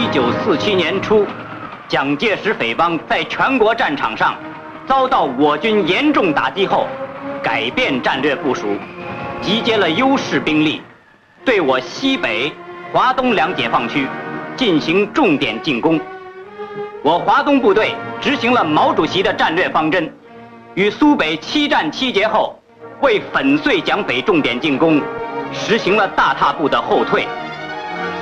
1947年初，蒋介石匪帮在全国战场上遭到我军严重打击后，改变战略部署，集结了优势兵力，对我西北、华东两解放区进行重点进攻。我华东部队执行了毛主席的战略方针，与苏北7战7捷后，为粉碎蒋匪重点进攻，实行了大踏步的后退。